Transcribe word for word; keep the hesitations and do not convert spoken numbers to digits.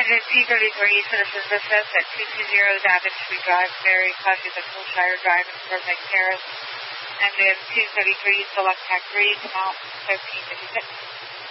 Engine T thirty-three, Citizens Assist at two two zero Davin Street Drive, Mary, Coffee, the Coolshire Drive, and Burbank Terrace. Engine two thirty-three, Select Tech three, Mount thirteen fifty-six.